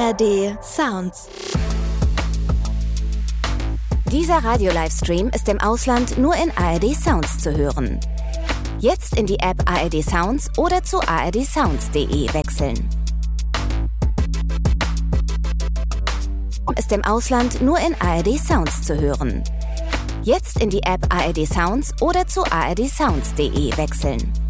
ARD Sounds. Dieser Radio-Livestream ist im Ausland nur in ARD Sounds zu hören. Jetzt in die App ARD Sounds oder zu ardsounds.de wechseln. Ist im Ausland nur in ARD Sounds zu hören. Jetzt in die App ARD Sounds oder zu ardsounds.de wechseln.